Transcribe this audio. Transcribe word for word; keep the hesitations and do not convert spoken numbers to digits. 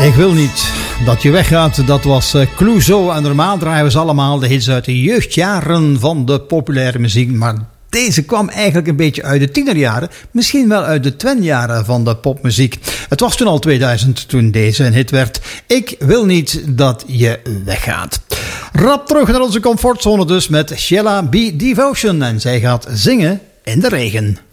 Ik wil niet dat je weggaat, dat was Clouseau. En normaal draaien we ze allemaal de hits uit de jeugdjaren van de populaire muziek. Maar deze kwam eigenlijk een beetje uit de tienerjaren. Misschien wel uit de twenjaren van de popmuziek. Het was toen al tweeduizend toen deze een hit werd. Ik wil niet dat je weggaat. Rap terug naar onze comfortzone dus met Sheila B. Devotion. En zij gaat zingen in de regen.